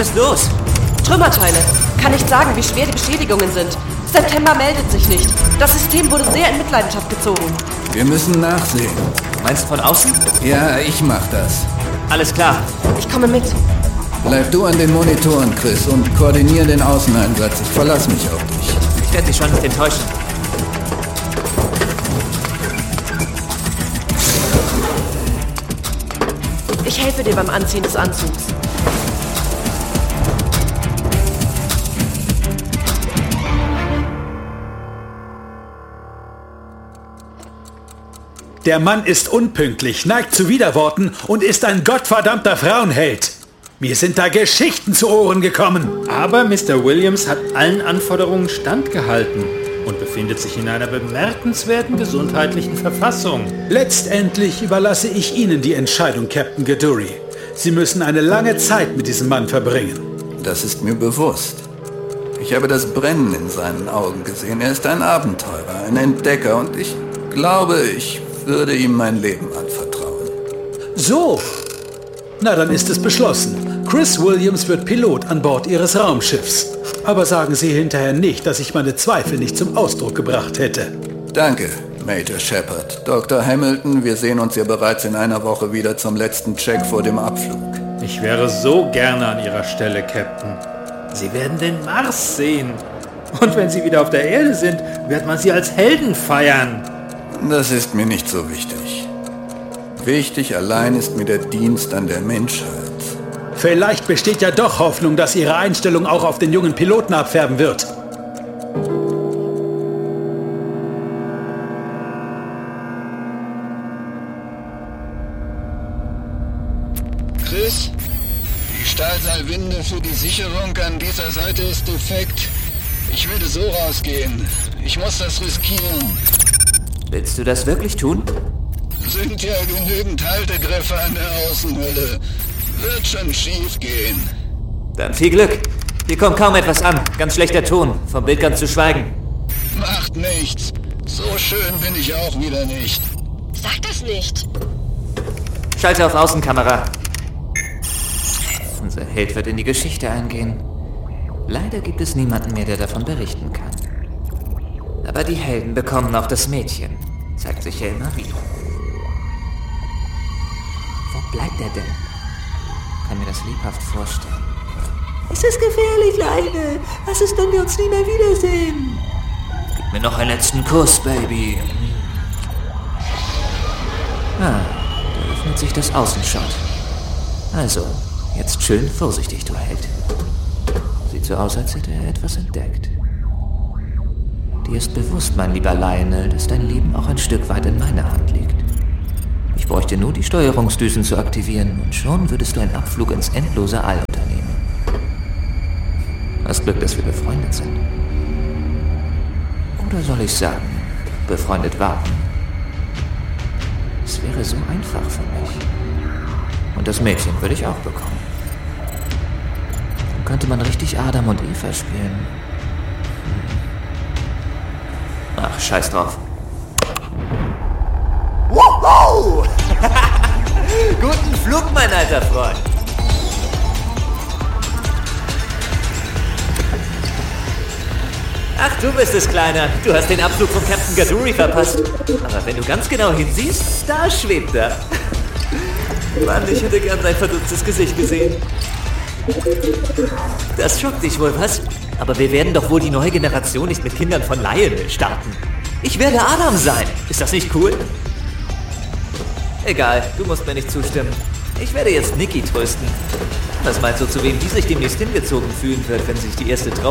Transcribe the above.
ist los? Trümmerteile. Kann nicht sagen, wie schwer die Beschädigungen sind. September meldet sich nicht. Das System wurde sehr in Mitleidenschaft gezogen. Wir müssen nachsehen. Meinst du von außen? Ja, ich mach das. Alles klar. Ich komme mit. Bleib du an den Monitoren, Chris, und koordinier den Außeneinsatz. Ich verlasse mich auf dich. Ich werde dich schon nicht enttäuschen. Ich helfe dir beim Anziehen des Anzugs. Der Mann ist unpünktlich, neigt zu Widerworten und ist ein gottverdammter Frauenheld. Mir sind da Geschichten zu Ohren gekommen. Aber Mr. Williams hat allen Anforderungen standgehalten und befindet sich in einer bemerkenswerten gesundheitlichen Verfassung. Letztendlich überlasse ich Ihnen die Entscheidung, Captain Gaduri. Sie müssen eine lange Zeit mit diesem Mann verbringen. Das ist mir bewusst. Ich habe das Brennen in seinen Augen gesehen. Er ist ein Abenteurer, ein Entdecker und ich glaube, ich würde ihm mein Leben anvertrauen. So, na dann ist es beschlossen. Chris Williams wird Pilot an Bord Ihres Raumschiffs. Aber sagen Sie hinterher nicht, dass ich meine Zweifel nicht zum Ausdruck gebracht hätte. Danke, Major Shepard. Dr. Hamilton, wir sehen uns ja bereits in einer Woche wieder zum letzten Check vor dem Abflug. Ich wäre so gerne an Ihrer Stelle, Captain. Sie werden den Mars sehen. Und wenn Sie wieder auf der Erde sind, wird man Sie als Helden feiern. Das ist mir nicht so wichtig. Wichtig allein ist mir der Dienst an der Menschheit. Vielleicht besteht ja doch Hoffnung, dass Ihre Einstellung auch auf den jungen Piloten abfärben wird. Chris, die Stahlseilwinde für die Sicherung an dieser Seite ist defekt. Ich würde so rausgehen. Ich muss das riskieren. Willst du das wirklich tun? Sind ja genügend Haltegriffe an der Außenhülle. Wird schon schief gehen. Dann viel Glück. Hier kommt kaum etwas an. Ganz schlechter Ton. Vom Bild ganz zu schweigen. Macht nichts. So schön bin ich auch wieder nicht. Sag das nicht. Schalte auf Außenkamera. Unser Held wird in die Geschichte eingehen. Leider gibt es niemanden mehr, der davon berichten kann. Aber die Helden bekommen auch das Mädchen. Zeigt sich ja immer wieder. Wo bleibt er denn? Kann mir das lebhaft vorstellen. Es ist gefährlich, Leine. Was ist, wenn wir uns nie mehr wiedersehen? Gib mir noch einen letzten Kuss, Baby. Da öffnet sich das Außenschott. Also, jetzt schön vorsichtig, du Held. Sieht so aus, als hätte er etwas entdeckt. Dir ist bewusst, mein lieber Lionel, dass dein Leben auch ein Stück weit in meiner Hand liegt. Ich bräuchte nur die Steuerungsdüsen zu aktivieren und schon würdest du einen Abflug ins endlose All unternehmen. Hast Glück, dass wir befreundet sind. Oder soll ich sagen, befreundet warten? Es wäre so einfach für mich. Und das Mädchen würde ich auch bekommen. Dann könnte man richtig Adam und Eva spielen. Ach, scheiß drauf. Woohoo! Guten Flug, mein alter Freund. Ach, du bist es, Kleiner. Du hast den Abflug von Captain Gaduri verpasst. Aber wenn du ganz genau hinsiehst, da schwebt er. Mann, ich hätte gern sein verdutztes Gesicht gesehen. Das schockt dich wohl, was? Aber wir werden doch wohl die neue Generation nicht mit Kindern von Lionel starten. Ich werde Adam sein. Ist das nicht cool? Egal, du musst mir nicht zustimmen. Ich werde jetzt Nikki trösten. Was meinst du, zu wem die sich demnächst hingezogen fühlen wird, wenn sich die erste Trauer